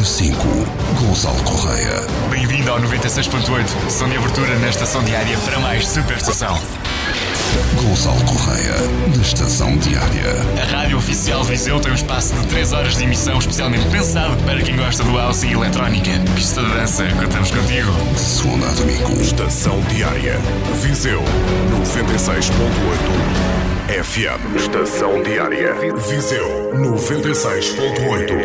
Número 5, Gonçalo Correia. Bem-vindo ao 96.8, som de abertura na estação diária para mais Superestação. Gonçalo Correia, na Estação Diária. A rádio oficial de Viseu tem um espaço de 3 horas de emissão especialmente pensado para quem gosta do house e eletrónica. Pista de dança, contamos contigo. De segunda a domingo. Estação Diária, Viseu 96.8 FM. Estação Diária, Viseu 96.8.